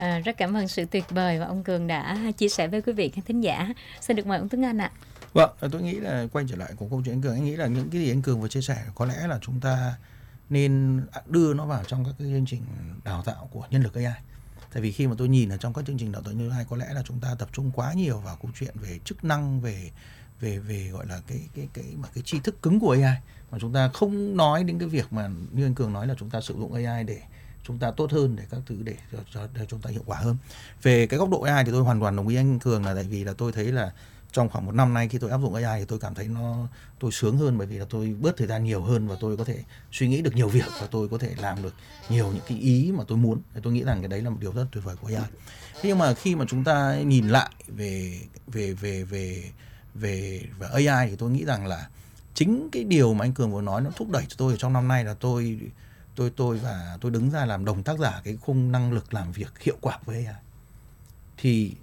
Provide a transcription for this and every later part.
Rất cảm ơn sự tuyệt vời mà ông Cường đã chia sẻ với quý vị khán thính giả. Xin được mời ông Tuấn Anh ạ. Vâng, tôi nghĩ là quay trở lại của câu chuyện anh Cường, anh nghĩ là những cái gì anh Cường vừa chia sẻ có lẽ là chúng ta nên đưa nó vào trong các cái chương trình đào tạo của nhân lực AI. Tại vì khi mà tôi nhìn ở trong các chương trình đào tạo nhân lực AI, có lẽ là chúng ta tập trung quá nhiều vào câu chuyện về chức năng, về gọi là cái tri thức cứng của AI, mà chúng ta không nói đến cái việc mà như anh Cường nói là chúng ta sử dụng AI để chúng ta tốt hơn, để các thứ để chúng ta hiệu quả hơn. Về cái góc độ AI thì tôi hoàn toàn đồng ý anh Cường, là tại vì là tôi thấy là trong khoảng 1 năm nay khi tôi áp dụng AI thì tôi cảm thấy tôi sướng hơn, bởi vì là tôi bớt thời gian nhiều hơn và tôi có thể suy nghĩ được nhiều việc và tôi có thể làm được nhiều những cái ý mà tôi muốn. Tôi nghĩ rằng cái đấy là một điều rất tuyệt vời của AI. Thế nhưng mà khi mà chúng ta nhìn lại về AI thì tôi nghĩ rằng là chính cái điều mà anh Cường vừa nói nó thúc đẩy cho tôi ở trong năm nay là tôi đứng ra làm đồng tác giả cái khung năng lực làm việc hiệu quả với AI. Thì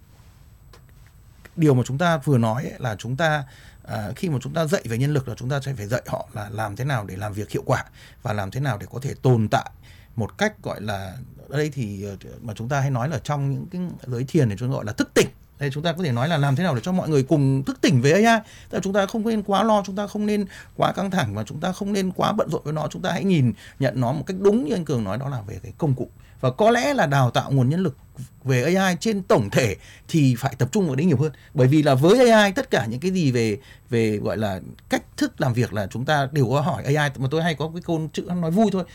điều mà chúng ta vừa nói là chúng ta khi mà chúng ta dạy về nhân lực là chúng ta sẽ phải dạy họ là làm thế nào để làm việc hiệu quả và làm thế nào để có thể tồn tại một cách gọi là, ở đây thì mà chúng ta hay nói là trong những cái giới thiền thì chúng ta gọi là thức tỉnh. Đây chúng ta có thể nói là làm thế nào để cho mọi người cùng thức tỉnh với AI. Tức là chúng ta không nên quá lo, chúng ta không nên quá căng thẳng và chúng ta không nên quá bận rộn với nó. Chúng ta hãy nhận nó một cách đúng như anh Cường nói, đó là về cái công cụ. Và có lẽ là đào tạo nguồn nhân lực về AI trên tổng thể thì phải tập trung vào đấy nhiều hơn. Bởi vì là với AI tất cả những cái gì về gọi là cách thức làm việc là chúng ta đều có hỏi AI. Mà tôi hay có cái câu chữ nói vui thôi,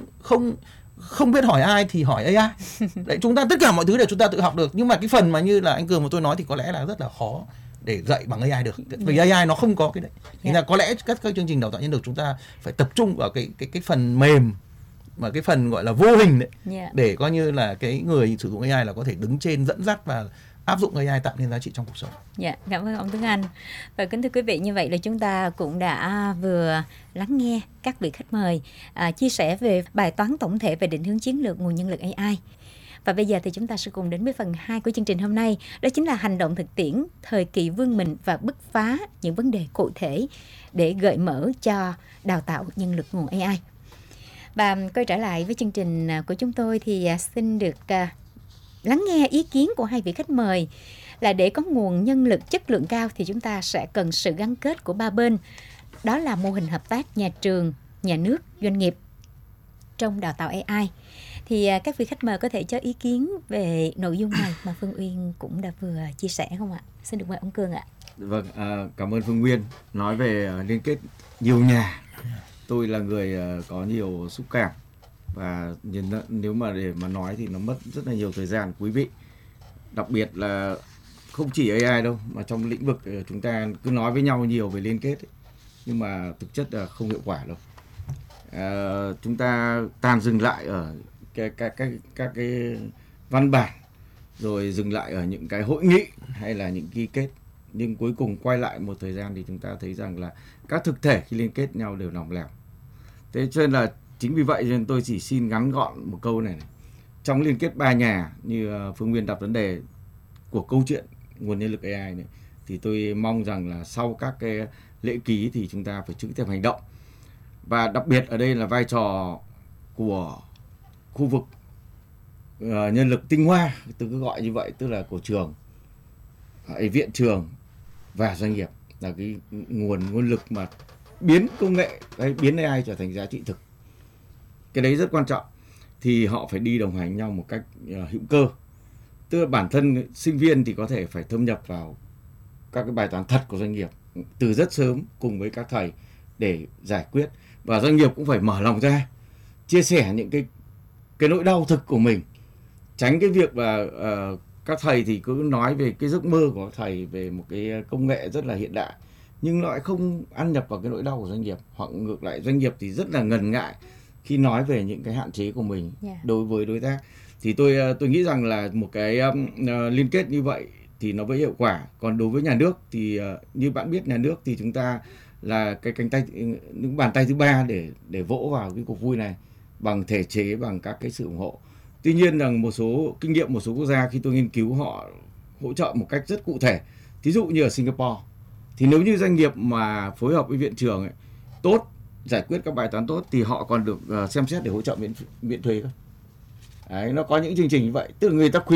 không biết hỏi ai thì hỏi AI. Đấy, chúng ta tất cả mọi thứ để chúng ta tự học được. Nhưng mà cái phần mà như là anh Cường mà tôi nói thì có lẽ là rất là khó để dạy bằng AI được. Vì AI nó không có cái đấy. Thành ra có lẽ các chương trình đào tạo nhân lực chúng ta phải tập trung vào cái phần mềm, mà cái phần gọi là vô hình đấy, để coi như là cái người sử dụng AI là có thể đứng trên dẫn dắt và áp dụng AI tạo nên giá trị trong cuộc sống. Cảm ơn ông Tuấn Anh. Và kính thưa quý vị, như vậy là chúng ta cũng đã vừa lắng nghe các vị khách mời chia sẻ về bài toán tổng thể về định hướng chiến lược nguồn nhân lực AI. Và bây giờ thì chúng ta sẽ cùng đến với phần 2 của chương trình hôm nay. Đó chính là hành động thực tiễn, thời kỳ vươn mình và bứt phá những vấn đề cụ thể để gợi mở cho đào tạo nhân lực nguồn AI. Và quay trở lại với chương trình của chúng tôi thì xin được lắng nghe ý kiến của hai vị khách mời là để có nguồn nhân lực chất lượng cao thì chúng ta sẽ cần sự gắn kết của ba bên. Đó là mô hình hợp tác nhà trường, nhà nước, doanh nghiệp trong đào tạo AI. Thì các vị khách mời có thể cho ý kiến về nội dung này mà Phương Uyên cũng đã vừa chia sẻ không ạ? Xin được mời ông Cường ạ. Vâng, cảm ơn Phương Nguyên. Nói về liên kết nhiều nhà, tôi là người có nhiều xúc cảm và nếu mà để mà nói thì nó mất rất là nhiều thời gian quý vị. Đặc biệt là không chỉ AI đâu, mà trong lĩnh vực chúng ta cứ nói với nhau nhiều về liên kết ấy, nhưng mà thực chất là không hiệu quả đâu. Chúng ta tạm dừng lại ở các cái văn bản, rồi dừng lại ở những cái hội nghị hay là những ký kết, nhưng cuối cùng quay lại một thời gian thì chúng ta thấy rằng là các thực thể khi liên kết nhau đều lỏng lẻo. Thế cho nên là chính vì vậy nên tôi chỉ xin ngắn gọn một câu này. Trong liên kết ba nhà như Phương Nguyên đặt vấn đề của câu chuyện nguồn nhân lực AI này, thì tôi mong rằng là sau các cái lễ ký thì chúng ta phải trực tiếp hành động. Và đặc biệt ở đây là vai trò của khu vực nhân lực tinh hoa, tôi cứ gọi như vậy, tức là của trường, viện trường và doanh nghiệp, là cái nguồn lực mà biến công nghệ, biến AI trở thành giá trị thực. Cái đấy rất quan trọng. Thì họ phải đi đồng hành nhau một cách hữu cơ. Tức là bản thân sinh viên thì có thể phải thâm nhập vào các cái bài toán thật của doanh nghiệp từ rất sớm cùng với các thầy để giải quyết. Và doanh nghiệp cũng phải mở lòng ra, chia sẻ những cái nỗi đau thực của mình. Tránh cái việc là các thầy thì cứ nói về cái giấc mơ của các thầy về một cái công nghệ rất là hiện đại, nhưng lại không ăn nhập vào cái nỗi đau của doanh nghiệp. Hoặc ngược lại, doanh nghiệp thì rất là ngần ngại khi nói về những cái hạn chế của mình đối với đối tác. Thì tôi nghĩ rằng là một cái liên kết như vậy thì nó mới hiệu quả. Còn đối với nhà nước thì như bạn biết, nhà nước thì chúng ta là cái cánh tay, những bàn tay thứ ba để vỗ vào cái cuộc vui này bằng thể chế, bằng các cái sự ủng hộ. Tuy nhiên rằng một số kinh nghiệm một số quốc gia khi tôi nghiên cứu, họ hỗ trợ một cách rất cụ thể. Thí dụ như ở Singapore thì nếu như doanh nghiệp mà phối hợp với viện trường ấy, tốt, giải quyết các bài toán tốt thì họ còn được xem xét để hỗ trợ miễn thuế cơ. Đấy, nó có những chương trình như vậy, tức là người ta khuyến